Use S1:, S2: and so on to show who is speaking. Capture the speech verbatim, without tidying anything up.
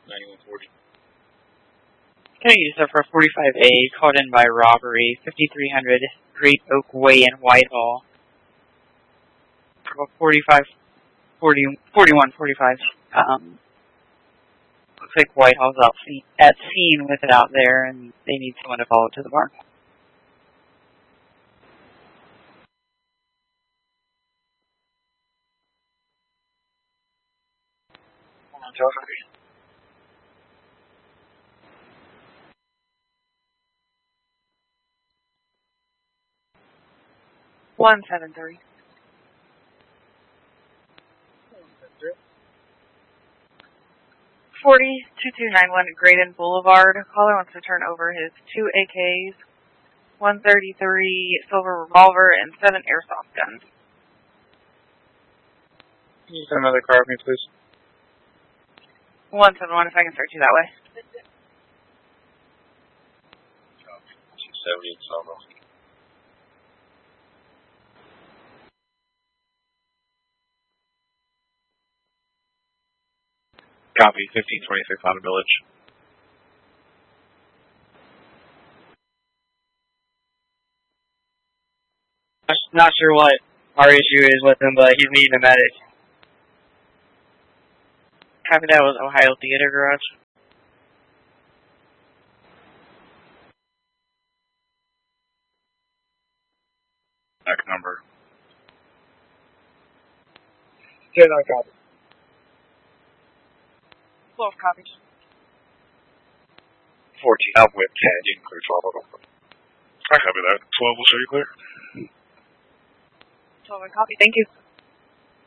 S1: ninety-one forty.
S2: Can I use that for forty-five A, called in by robbery, fifty-three hundred Great Oak Way in Whitehall. forty-five, forty, forty-one, forty-five. Um, looks like Whitehall's out scene, at scene with it out there, and they need someone to follow it to the barn.
S3: One seven three. Forty two two nine one Graydon Boulevard. Caller wants to turn over his two A Ks, one thirty three silver revolver, and seven airsoft guns.
S1: Can you send another car with me, please?
S3: One seven one. If I can start you that way.
S1: Two seventy South. Copy, fifteen twenty-six Honda Village.
S4: Not sure what our issue is with him, but he's needing a medic.
S2: Copy, that was Ohio Theater Garage.
S1: Back number.
S4: ten nine copy.
S3: twelve copies.
S1: fourteen, I'm with ten, you can clear twelve. I copy that. twelve will show you clear.
S3: twelve and copy. Thank you.